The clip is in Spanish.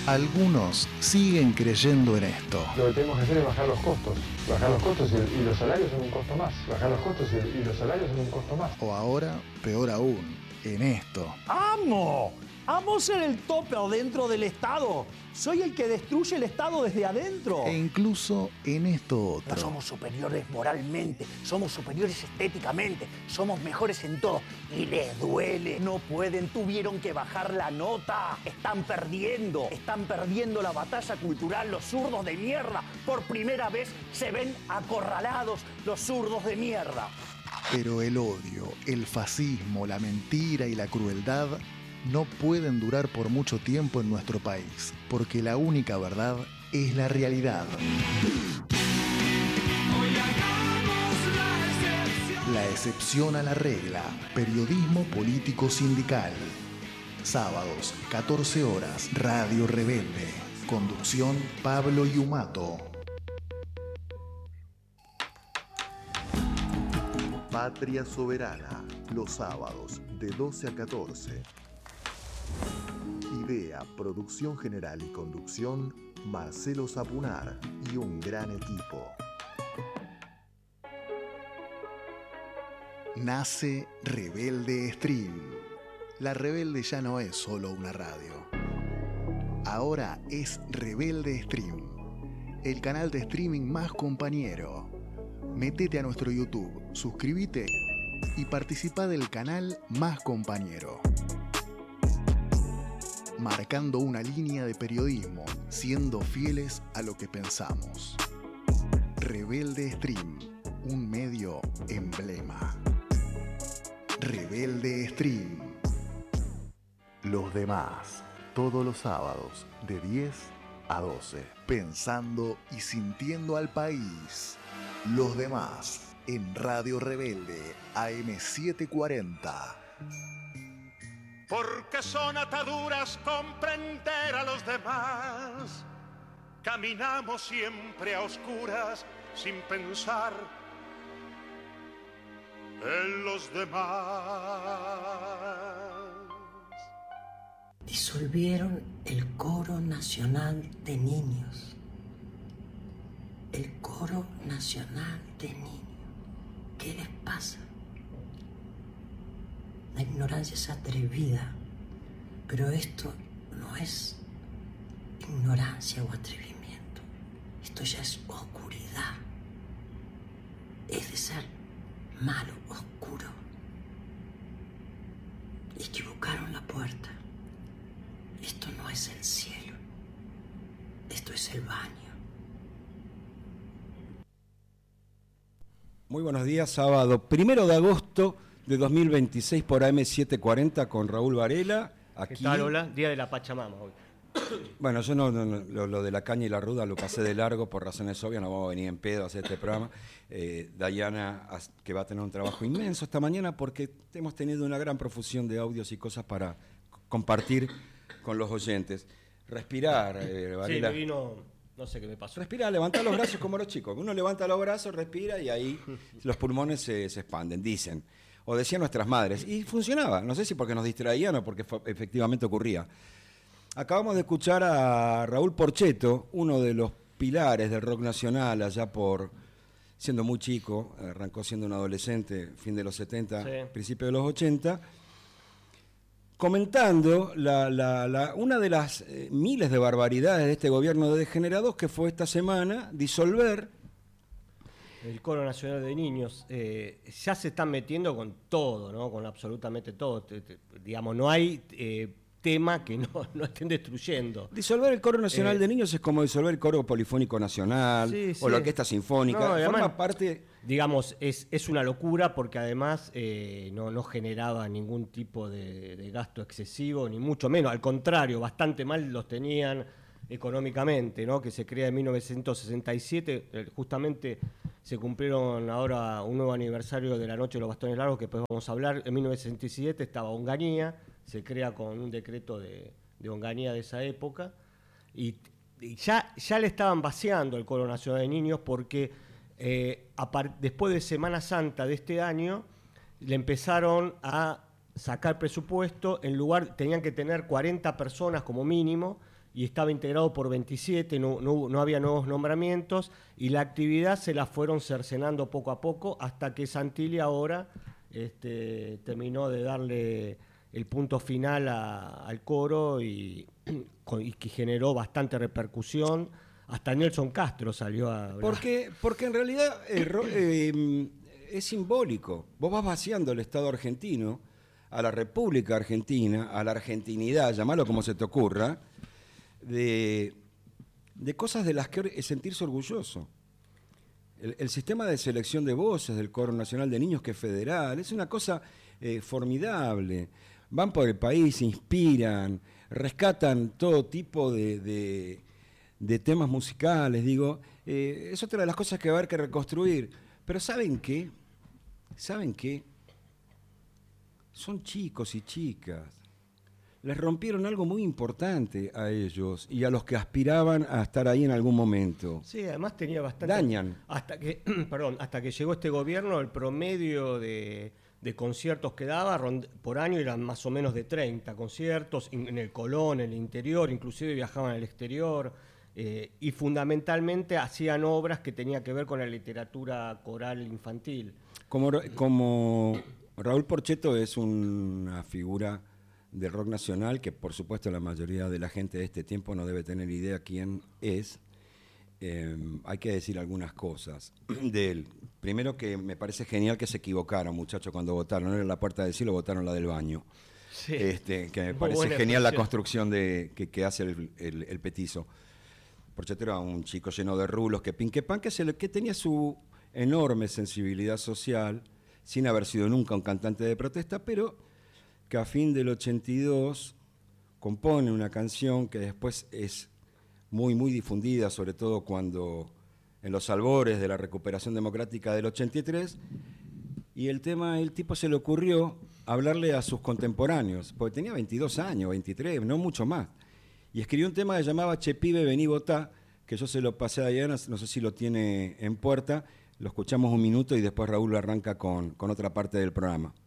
Algunos siguen creyendo en esto. Lo que tenemos que hacer es bajar los costos. Bajar los costos y los salarios son un costo más. Bajar los costos y los salarios son un costo más. O ahora, peor aún, en esto. ¡Amo! ¡Amo ser el topper dentro del Estado! ¡Soy el que destruye el Estado desde adentro! E incluso en esto otro. No somos superiores moralmente, somos superiores estéticamente, somos mejores en todo. Y les duele. No pueden, tuvieron que bajar la nota. Están perdiendo la batalla cultural los zurdos de mierda. Por primera vez se ven acorralados los zurdos de mierda. Pero el odio, el fascismo, la mentira y la crueldad no pueden durar por mucho tiempo en nuestro país, porque la única verdad es la realidad. La excepción a la regla. Periodismo político sindical. Sábados, 14 horas, Radio Rebelde. Conducción, Pablo Yumato. Patria Soberana, los sábados, de 12 a 14. Idea, producción general y conducción, Marcelo Zapunar y un gran equipo. Nace Rebelde Stream. La Rebelde ya no es solo una radio. Ahora es Rebelde Stream, el canal de streaming más compañero. Métete a nuestro YouTube, suscríbete y participa del canal más compañero. Marcando una línea de periodismo, siendo fieles a lo que pensamos. Rebelde Stream, un medio emblema. Rebelde Stream. Los demás, todos los sábados, de 10 a 12. Pensando y sintiendo al país. Los demás, en Radio Rebelde, AM740. Porque son ataduras comprender a los demás. Caminamos siempre a oscuras sin pensar en los demás. Disolvieron el Coro Nacional de Niños. El Coro Nacional de Niños. ¿Qué les pasa? La ignorancia es atrevida, pero esto no es ignorancia o atrevimiento. Esto ya es oscuridad. Es de ser malo, oscuro. Equivocaron la puerta. Esto no es el cielo. Esto es el baño. Muy buenos días, sábado 1 de agosto de 2026 por AM740 con Raúl Varela. Aquí. ¿Qué tal, hola? Día de la Pachamama hoy. Bueno, yo no lo de la caña y la ruda lo pasé de largo por razones obvias, no vamos a venir en pedo a hacer este programa. Dayana, que va a tener un trabajo inmenso esta mañana porque hemos tenido una gran profusión de audios y cosas para compartir con los oyentes. Respirar, Varela. Sí, no sé qué me pasó. Respira, levanta los brazos como los chicos. Uno levanta los brazos, respira y ahí los pulmones se expanden, dicen. O decían nuestras madres. Y funcionaba. No sé si porque nos distraían o porque efectivamente ocurría. Acabamos de escuchar a Raúl Porchetto, uno de los pilares del rock nacional, allá por siendo muy chico, arrancó siendo un adolescente, fin de los 70, sí, principio de los 80, comentando una de las miles de barbaridades de este gobierno de degenerados que fue esta semana disolver el Coro Nacional de Niños. Ya se están metiendo con todo, ¿no? Con absolutamente todo. Digamos, no hay tema que no estén destruyendo. Disolver el Coro Nacional de Niños es como disolver el Coro Polifónico Nacional, sí, o la Orquesta Sinfónica. No, además, forma parte... Digamos, es una locura porque además no generaba ningún tipo de gasto excesivo, ni mucho menos. Al contrario, bastante mal los tenían económicamente, ¿no? Que se crea en 1967, justamente se cumplieron ahora un nuevo aniversario de la Noche de los Bastones Largos, que después vamos a hablar. En 1967 estaba Onganía, se crea con un decreto de Onganía de esa época, y ya le estaban vaciando el Coro Nacional de Niños porque después de Semana Santa de este año le empezaron a sacar presupuesto. En lugar, tenían que tener 40 personas como mínimo, y estaba integrado por 27, no había nuevos nombramientos, y la actividad se la fueron cercenando poco a poco hasta que Santilli ahora terminó de darle el punto final al coro y que generó bastante repercusión. Hasta Nelson Castro salió a hablar. Porque en realidad es simbólico. Vos vas vaciando el Estado argentino, a la República Argentina, a la argentinidad, llamalo como se te ocurra, de cosas de las que sentirse orgulloso. El sistema de selección de voces del Coro Nacional de Niños, que es federal, es una cosa formidable. Van por el país, inspiran, rescatan todo tipo de temas musicales, digo. Es otra de las cosas que va a haber que reconstruir. Pero ¿saben qué? ¿Saben qué? Son chicos y chicas. Les rompieron algo muy importante a ellos y a los que aspiraban a estar ahí en algún momento. Sí, además tenía bastante... Dañan. Hasta que llegó este gobierno, el promedio de conciertos que daba por año eran más o menos de 30 conciertos, en el Colón, en el interior, inclusive viajaban al exterior, y fundamentalmente hacían obras que tenían que ver con la literatura coral infantil. Como Raúl Porchetto es una figura del rock nacional, que por supuesto la mayoría de la gente de este tiempo no debe tener idea quién es, hay que decir algunas cosas de él. Primero, que me parece genial que se equivocaron, muchachos, cuando votaron. No era la puerta del cielo, votaron la del baño. Sí. Que me parece genial la construcción que hace el petizo. Porchetto era un chico lleno de rulos, que tenía su enorme sensibilidad social, sin haber sido nunca un cantante de protesta, pero que a fin del 82 compone una canción que después es muy, muy difundida, sobre todo cuando en los albores de la recuperación democrática del 83, y el tipo se le ocurrió hablarle a sus contemporáneos, porque tenía 22 años, 23, no mucho más, y escribió un tema que llamaba Che pibe, vení votá, que yo se lo pasé a Diana, no sé si lo tiene en puerta, lo escuchamos un minuto y después Raúl lo arranca con otra parte del programa.